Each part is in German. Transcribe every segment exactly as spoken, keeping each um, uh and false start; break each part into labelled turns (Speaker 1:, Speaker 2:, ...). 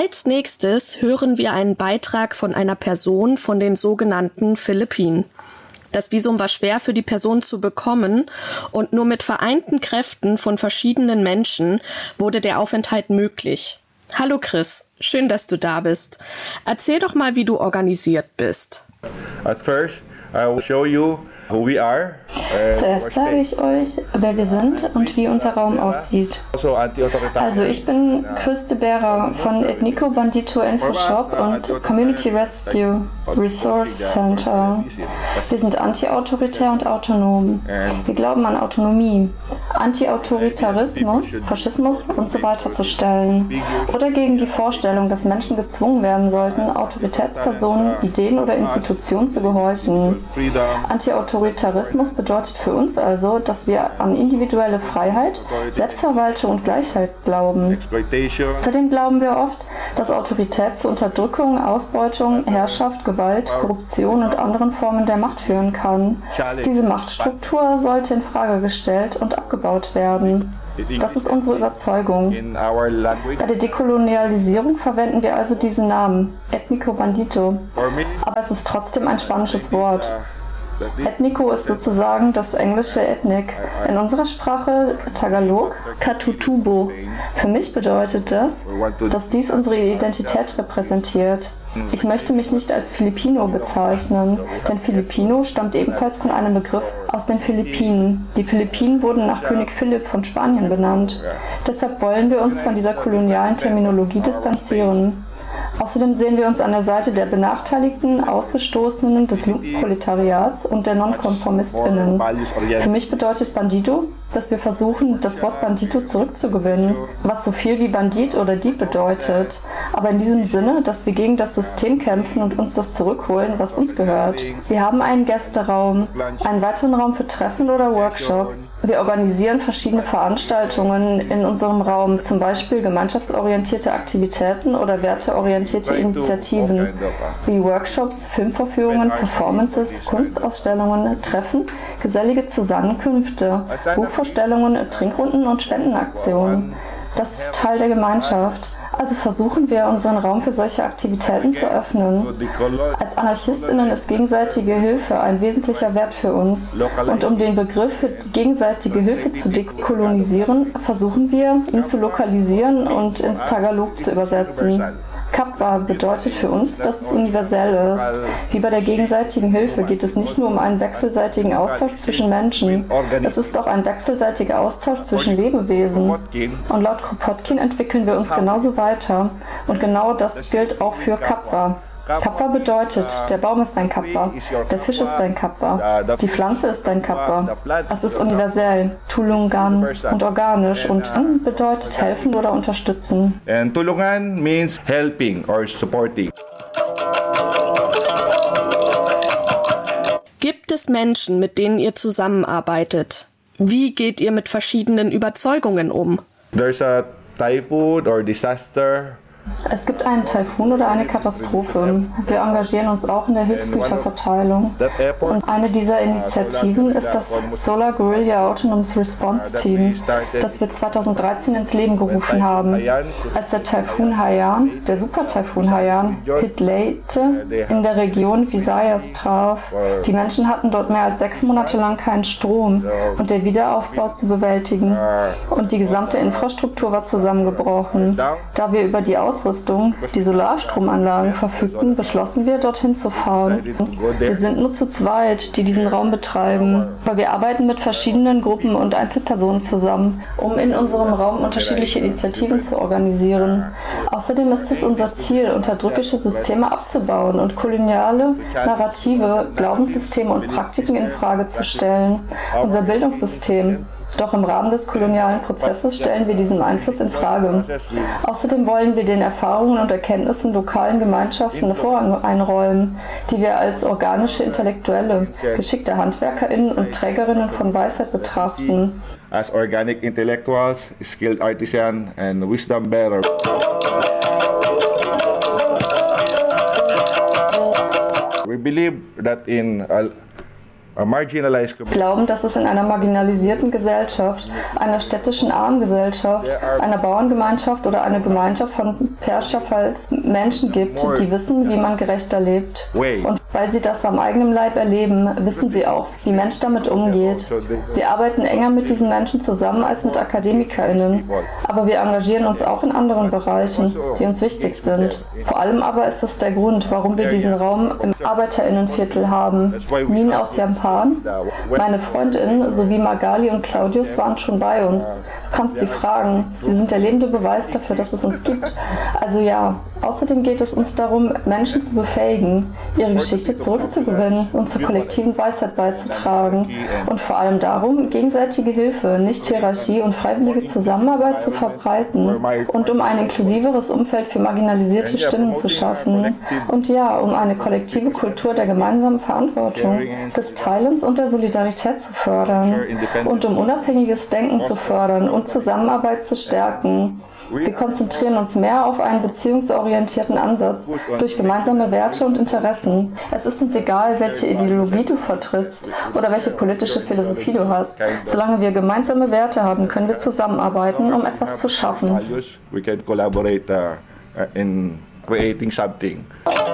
Speaker 1: Als nächstes hören wir einen Beitrag von einer Person von den sogenannten Philippinen. Das Visum war schwer für die Person zu bekommen und nur mit vereinten Kräften von verschiedenen Menschen wurde der Aufenthalt möglich. Hallo Chris, schön, dass du da bist. Erzähl doch mal, wie du organisiert bist.
Speaker 2: At first, I will show you who we are.
Speaker 3: Zuerst zeige ich euch, wer wir sind und wie unser Raum aussieht. Also ich bin Chris de Bera von Etnico Bandito Infoshop und Community Rescue Resource Center. Wir sind anti-autoritär und autonom. Wir glauben an Autonomie, Anti-Autoritarismus, Faschismus und so weiter zu stellen. Oder gegen die Vorstellung, dass Menschen gezwungen werden sollten, Autoritätspersonen, Ideen oder Institutionen zu gehorchen. Anti-Autoritarismus bedeutet für uns also, dass wir an individuelle Freiheit, Selbstverwaltung und Gleichheit glauben. Außerdem glauben wir oft, dass Autorität zu Unterdrückung, Ausbeutung, Herrschaft, Gewalt, Korruption und anderen Formen der Macht führen kann. Diese Machtstruktur sollte in Frage gestellt und abgebaut werden. Das ist unsere Überzeugung. Bei der Dekolonialisierung verwenden wir also diesen Namen, Etnico Bandito. Aber es ist trotzdem ein spanisches Wort. Etnico ist sozusagen das englische Ethnic. In unserer Sprache Tagalog, Katutubo. Für mich bedeutet das, dass dies unsere Identität repräsentiert. Ich möchte mich nicht als Filipino bezeichnen, denn Filipino stammt ebenfalls von einem Begriff aus den Philippinen. Die Philippinen wurden nach König Philipp von Spanien benannt. Deshalb wollen wir uns von dieser kolonialen Terminologie distanzieren. Außerdem sehen wir uns an der Seite der Benachteiligten, Ausgestoßenen, des Lumpenproletariats und der NonkonformistInnen. Für mich bedeutet Bandito, dass wir versuchen, das Wort Bandito zurückzugewinnen, was so viel wie Bandit oder Dieb bedeutet. Aber in diesem Sinne, dass wir gegen das System kämpfen und uns das zurückholen, was uns gehört. Wir haben einen Gästeraum, einen weiteren Raum für Treffen oder Workshops. Wir organisieren verschiedene Veranstaltungen in unserem Raum, zum Beispiel gemeinschaftsorientierte Aktivitäten oder werteorientierte Initiativen, wie Workshops, Filmvorführungen, Performances, Kunstausstellungen, Treffen, gesellige Zusammenkünfte, Buchvorstellungen, Trinkrunden und Spendenaktionen. Das ist Teil der Gemeinschaft. Also versuchen wir, unseren Raum für solche Aktivitäten zu öffnen. Als AnarchistInnen ist gegenseitige Hilfe ein wesentlicher Wert für uns. Und um den Begriff für die gegenseitige Hilfe zu dekolonisieren, versuchen wir, ihn zu lokalisieren und ins Tagalog zu übersetzen. Kapwa bedeutet für uns, dass es universell ist. Wie bei der gegenseitigen Hilfe geht es nicht nur um einen wechselseitigen Austausch zwischen Menschen. Es ist auch ein wechselseitiger Austausch zwischen Lebewesen. Und laut Kropotkin entwickeln wir uns genauso weiter. Und genau das gilt auch für Kapwa. Kapwa bedeutet, der Baum ist ein Kapwa, der Fisch ist ein Kapwa, die Pflanze ist ein Kapwa. Es ist universell, tulungan und organisch und an bedeutet helfen oder unterstützen.
Speaker 2: And tulungan means helping or supporting.
Speaker 1: Gibt es Menschen, mit denen ihr zusammenarbeitet? Wie geht ihr mit verschiedenen Überzeugungen um?
Speaker 2: There's a typhoon or disaster.
Speaker 3: Es gibt einen Taifun oder eine Katastrophe. Wir engagieren uns auch in der Hilfsgüterverteilung. Und eine dieser Initiativen ist das Solar Guerrilla Autonomous Response Team, das wir zweitausenddreizehn ins Leben gerufen haben. Als der Taifun Haiyan, der Super-Taifun Haiyan, Hit Leyte in der Region Visayas traf. Die Menschen hatten dort mehr als sechs Monate lang keinen Strom und der Wiederaufbau zu bewältigen. Und die gesamte Infrastruktur war zusammengebrochen. Da wir über die Ausrüstung, die Solarstromanlagen verfügten, beschlossen wir, dorthin zu fahren. Wir sind nur zu zweit, die diesen Raum betreiben, aber wir arbeiten mit verschiedenen Gruppen und Einzelpersonen zusammen, um in unserem Raum unterschiedliche Initiativen zu organisieren. Außerdem ist es unser Ziel, unterdrückische Systeme abzubauen und koloniale Narrative, Glaubenssysteme und Praktiken in Frage zu stellen. Unser Bildungssystem. Doch im Rahmen des kolonialen Prozesses stellen wir diesen Einfluss in Frage. Außerdem wollen wir den Erfahrungen und Erkenntnissen lokalen Gemeinschaften Vorrang einräumen, die wir als organische Intellektuelle, geschickte HandwerkerInnen und Trägerinnen von Weisheit betrachten.
Speaker 2: As organic intellectuals, skilled artisan and wisdom bearer. We believe that in uh,
Speaker 3: glauben, dass es in einer marginalisierten Gesellschaft, einer städtischen Armengesellschaft, einer Bauerngemeinschaft oder einer Gemeinschaft von Perscherfalls Menschen gibt, die wissen, wie man gerechter lebt. Und weil sie das am eigenen Leib erleben, wissen sie auch, wie Mensch damit umgeht. Wir arbeiten enger mit diesen Menschen zusammen als mit AkademikerInnen, aber wir engagieren uns auch in anderen Bereichen, die uns wichtig sind. Vor allem aber ist es der Grund, warum wir diesen Raum im ArbeiterInnenviertel haben. Nin aus Japan, meine Freundinnen sowie Magali und Claudius waren schon bei uns. Du kannst sie fragen. Sie sind der lebende Beweis dafür, dass es uns gibt. Also ja, außerdem geht es uns darum, Menschen zu befähigen, ihre Geschichte zurückzugewinnen und zur kollektiven Weisheit beizutragen. Und vor allem darum, gegenseitige Hilfe, nicht Hierarchie und freiwillige Zusammenarbeit zu verbreiten und um ein inklusiveres Umfeld für marginalisierte Stimmen zu schaffen. Und ja, um eine kollektive Kultur der gemeinsamen Verantwortung, des Teilens und der Solidarität zu fördern und um unabhängiges Denken zu fördern und Zusammenarbeit zu stärken. Wir konzentrieren uns mehr auf einen beziehungsorientierten Ansatz durch gemeinsame Werte und Interessen. Es ist uns egal, welche Ideologie du vertrittst oder welche politische Philosophie du hast. Solange wir gemeinsame Werte haben, können wir zusammenarbeiten, um etwas zu schaffen.
Speaker 2: We can collaborate uh, in creating something.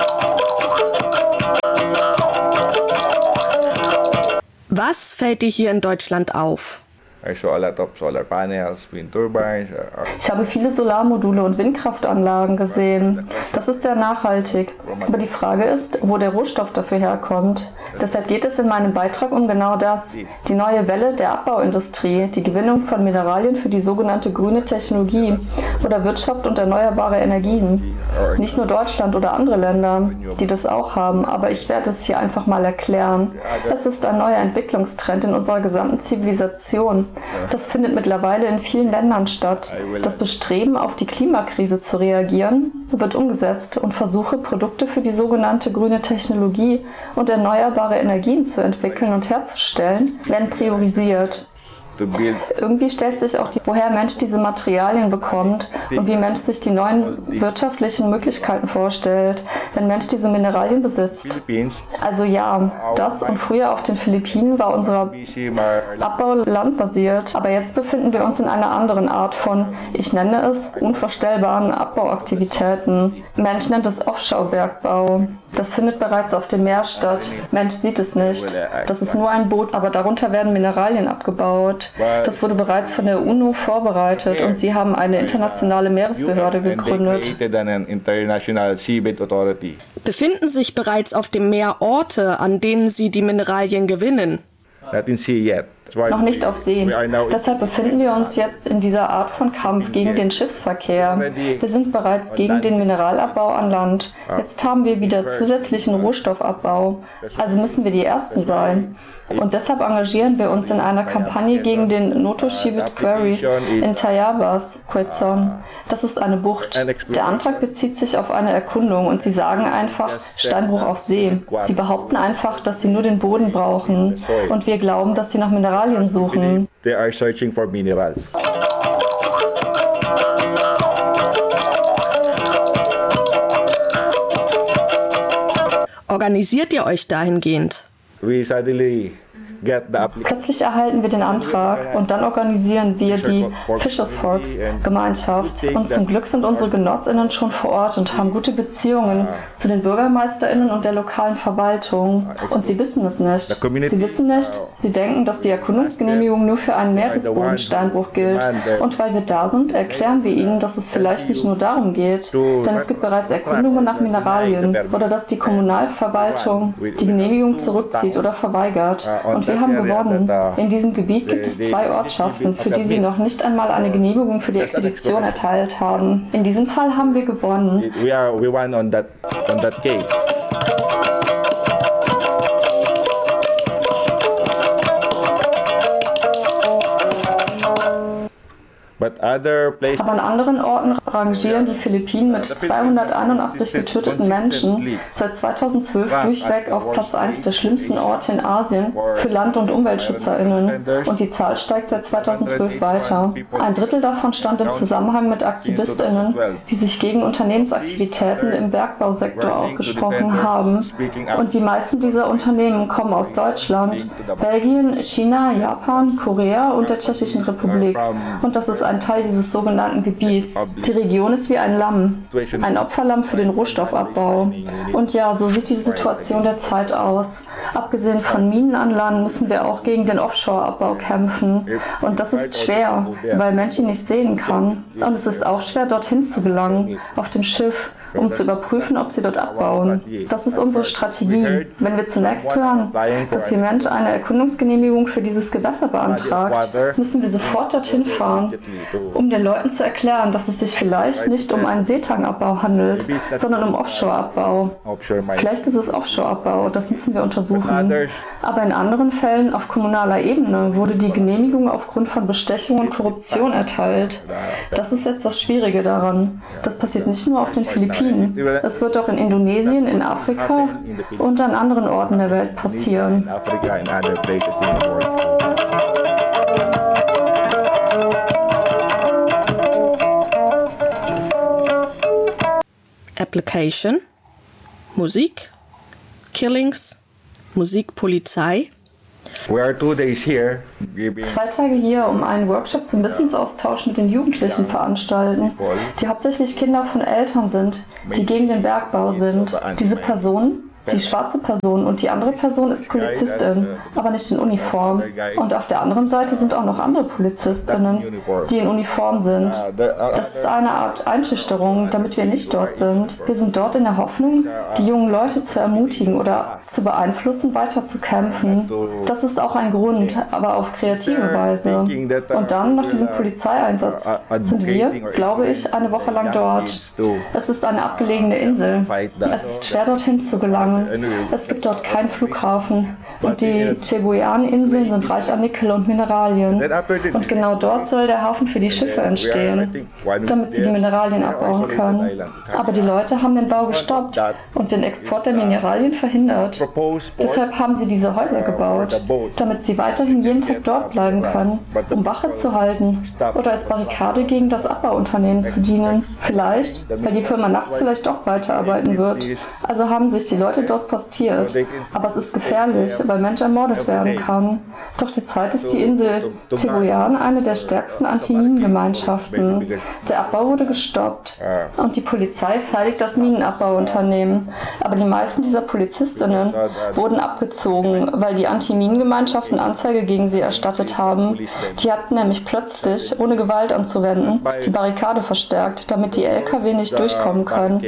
Speaker 1: Was fällt dir hier in Deutschland auf?
Speaker 2: I saw a lot of solar panels, wind turbines.
Speaker 3: Ich habe viele Solarmodule und Windkraftanlagen gesehen. Das ist sehr nachhaltig. Aber die Frage ist, wo der Rohstoff dafür herkommt. Deshalb geht es in meinem Beitrag um genau das. Die neue Welle der Abbauindustrie, die Gewinnung von Mineralien für die sogenannte grüne Technologie oder Wirtschaft und erneuerbare Energien. Nicht nur Deutschland oder andere Länder, die das auch haben, aber ich werde es hier einfach mal erklären. Es ist ein neuer Entwicklungstrend in unserer gesamten Zivilisation. Das findet mittlerweile in vielen Ländern statt. Das Bestreben, auf die Klimakrise zu reagieren, wird umgesetzt und Versuche, Produkte für die sogenannte grüne Technologie und erneuerbare Energien zu entwickeln und herzustellen, werden priorisiert. Irgendwie stellt sich auch die, woher Mensch diese Materialien bekommt und wie Mensch sich die neuen wirtschaftlichen Möglichkeiten vorstellt, wenn Mensch diese Mineralien besitzt. Also ja, das und früher auf den Philippinen war unser Abbau landbasiert, aber jetzt befinden wir uns in einer anderen Art von, ich nenne es, unvorstellbaren Abbauaktivitäten. Mensch nennt es Offshore-Bergbau. Das findet bereits auf dem Meer statt. Mensch sieht es nicht. Das ist nur ein Boot, aber darunter werden Mineralien abgebaut. Das wurde bereits von der UNO vorbereitet und sie haben eine internationale Meeresbehörde gegründet.
Speaker 1: Befinden sich bereits auf dem Meer Orte, an denen sie die Mineralien gewinnen?
Speaker 3: Noch nicht auf See. Deshalb befinden wir uns jetzt in dieser Art von Kampf gegen den Schiffsverkehr. Wir sind bereits gegen den Mineralabbau an Land. Jetzt haben wir wieder zusätzlichen Rohstoffabbau. Also müssen wir die Ersten sein. Und deshalb engagieren wir uns in einer Kampagne gegen den Noto-Shibit Quarry in Tayabas, Quezon. Das ist eine Bucht. Der Antrag bezieht sich auf eine Erkundung und sie sagen einfach Steinbruch auf See. Sie behaupten einfach, dass sie nur den Boden brauchen. Und wir glauben, dass sie nach Mineralien suchen.
Speaker 2: They are searching for minerals.
Speaker 1: Organisiert ihr euch dahingehend?
Speaker 2: We suddenly get the application.
Speaker 3: Plötzlich erhalten wir den Antrag und dann organisieren wir die Fishers Forks Gemeinschaft. Und zum Glück sind unsere GenossInnen schon vor Ort und haben gute Beziehungen zu den BürgermeisterInnen und der lokalen Verwaltung. Und sie wissen es nicht. Sie wissen nicht, sie denken, dass die Erkundungsgenehmigung nur für einen Meeresbodensteinbruch gilt. Und weil wir da sind, erklären wir ihnen, dass es vielleicht nicht nur darum geht, denn es gibt bereits Erkundungen nach Mineralien oder dass die Kommunalverwaltung die Genehmigung zurückzieht oder verweigert. Und wir haben gewonnen. In diesem Gebiet gibt es zwei Ortschaften, für die sie noch nicht einmal eine Genehmigung für die Expedition erteilt haben. In diesem Fall haben wir gewonnen.
Speaker 2: We are we won on that on that case.
Speaker 3: Aber an anderen Orten rangieren die Philippinen mit zweihunderteinundachtzig getöteten Menschen seit zweitausendzwölf durchweg auf Platz eins der schlimmsten Orte in Asien für Land- und UmweltschützerInnen. Und die Zahl steigt seit zweitausendzwölf weiter. Ein Drittel davon stand im Zusammenhang mit AktivistInnen, die sich gegen Unternehmensaktivitäten im Bergbausektor ausgesprochen haben. Und die meisten dieser Unternehmen kommen aus Deutschland, Belgien, China, Japan, Korea und der Tschechischen Republik. Und das ist ein Teil dieses sogenannten Gebiets. Die Region ist wie ein Lamm, ein Opferlamm für den Rohstoffabbau. Und ja, so sieht die Situation der Zeit aus. Abgesehen von Minenanlagen müssen wir auch gegen den Offshore-Abbau kämpfen. Und das ist schwer, weil Mensch ihn nicht sehen kann. Und es ist auch schwer, dorthin zu gelangen, auf dem Schiff, um zu überprüfen, ob sie dort abbauen. Das ist unsere Strategie. Wenn wir zunächst hören, dass hier Mensch eine Erkundungsgenehmigung für dieses Gewässer beantragt, müssen wir sofort dorthin fahren, um den Leuten zu erklären, dass es sich vielleicht nicht um einen Seetangabbau handelt, sondern um Offshore-Abbau. Vielleicht ist es Offshore-Abbau, das müssen wir untersuchen. Aber in anderen Fällen auf kommunaler Ebene wurde die Genehmigung aufgrund von Bestechung und Korruption erteilt. Das ist jetzt das Schwierige daran. Das passiert nicht nur auf den Philippinen. Es wird auch in Indonesien, in Afrika und an anderen Orten der Welt passieren.
Speaker 1: Application, Musik, Killings, Musikpolizei.
Speaker 3: Zwei Tage hier, um einen Workshop zum Wissensaustausch mit den Jugendlichen veranstalten, die hauptsächlich Kinder von Eltern sind, die gegen den Bergbau sind. Diese Personen, die schwarze Person und die andere Person ist Polizistin, aber nicht in Uniform. Und auf der anderen Seite sind auch noch andere PolizistInnen, die in Uniform sind. Das ist eine Art Einschüchterung, damit wir nicht dort sind. Wir sind dort in der Hoffnung, die jungen Leute zu ermutigen oder zu beeinflussen, weiter zu kämpfen. Das ist auch ein Grund, aber auf kreative Weise. Und dann, nach diesem Polizeieinsatz, sind wir, glaube ich, eine Woche lang dort. Es ist eine abgelegene Insel. Es ist schwer, dorthin zu gelangen. Es gibt dort keinen Flughafen und die Cebuyan-Inseln sind reich an Nickel und Mineralien. Und genau dort soll der Hafen für die Schiffe entstehen, damit sie die Mineralien abbauen können. Aber die Leute haben den Bau gestoppt und den Export der Mineralien verhindert. Deshalb haben sie diese Häuser gebaut, damit sie weiterhin jeden Tag dort bleiben können, um Wache zu halten oder als Barrikade gegen das Abbauunternehmen zu dienen. Vielleicht, weil die Firma nachts vielleicht doch weiterarbeiten wird. Also haben sich die Leute dort postiert. Aber es ist gefährlich, weil Mensch ermordet werden kann. Doch derzeit ist die Insel Cebuyan eine der stärksten Anti-Minen-Gemeinschaften. Der Abbau wurde gestoppt und die Polizei verteidigt das Minenabbauunternehmen. Aber die meisten dieser PolizistInnen wurden abgezogen, weil die Anti-Minen-Gemeinschaften Anzeige gegen sie erstattet haben. Die hatten nämlich plötzlich, ohne Gewalt anzuwenden, die Barrikade verstärkt, damit die L K W nicht durchkommen können.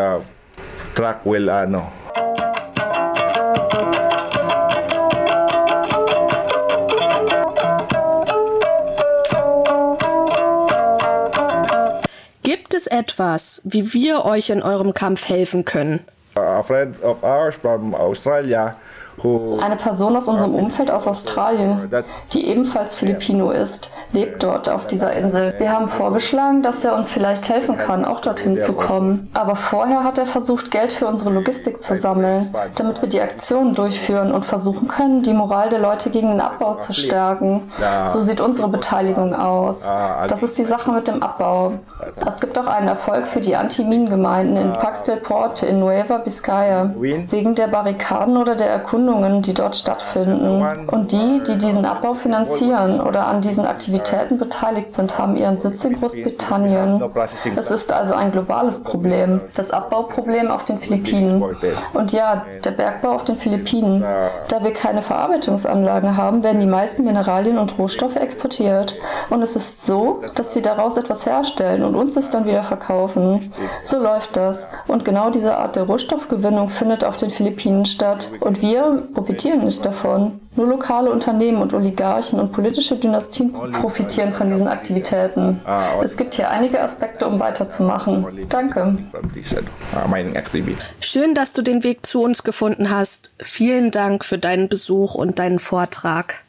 Speaker 1: Gibt es etwas, wie wir euch in eurem Kampf helfen können?
Speaker 2: A friend of ours from Australia
Speaker 3: Eine Person aus unserem Umfeld aus Australien, die ebenfalls Filipino ist, lebt dort auf dieser Insel. Wir haben vorgeschlagen, dass er uns vielleicht helfen kann, auch dorthin zu kommen. Aber vorher hat er versucht, Geld für unsere Logistik zu sammeln, damit wir die Aktionen durchführen und versuchen können, die Moral der Leute gegen den Abbau zu stärken. So sieht unsere Beteiligung aus. Das ist die Sache mit dem Abbau. Es gibt auch einen Erfolg für die Anti-Minen-Gemeinden in Pax del Porte in Nueva Vizcaya, wegen der Barrikaden oder der Erkundung, die dort stattfinden. Und die, die diesen Abbau finanzieren oder an diesen Aktivitäten beteiligt sind, haben ihren Sitz in Großbritannien. Es ist also ein globales Problem, das Abbauproblem auf den Philippinen. Und ja, der Bergbau auf den Philippinen. Da wir keine Verarbeitungsanlagen haben, werden die meisten Mineralien und Rohstoffe exportiert. Und es ist so, dass sie daraus etwas herstellen und uns es dann wieder verkaufen. So läuft das. Und genau diese Art der Rohstoffgewinnung findet auf den Philippinen statt. Und wir profitieren nicht davon. Nur lokale Unternehmen und Oligarchen und politische Dynastien profitieren von diesen Aktivitäten. Es gibt hier einige Aspekte, um weiterzumachen. Danke.
Speaker 1: Schön, dass du den Weg zu uns gefunden hast. Vielen Dank für deinen Besuch und deinen Vortrag.